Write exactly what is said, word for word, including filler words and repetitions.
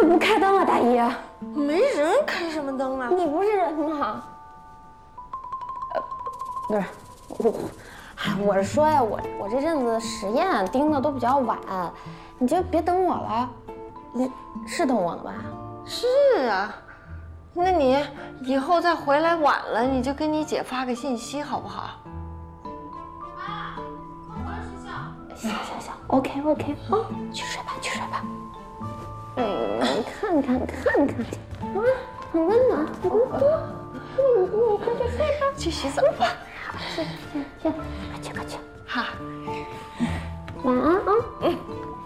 么不开灯啊，大姨？ 没人开什么灯啊？ 你不是人吗？呃，不是，我，哎，我是说呀，我我这阵子实验盯的都比较晚，你就别等我了。你是等我呢吧？ 是啊，那你以后再回来晚了，你就跟你姐发个信息好不好？ 妈，我回了学校。 行行行 ，OK OK， 哦，去睡吧，去睡吧。哎，你看看看看，啊，很温暖，你快快，你你快去睡吧， 去洗澡吧。 行行行，快去快去， 好， 晚安啊。 嗯。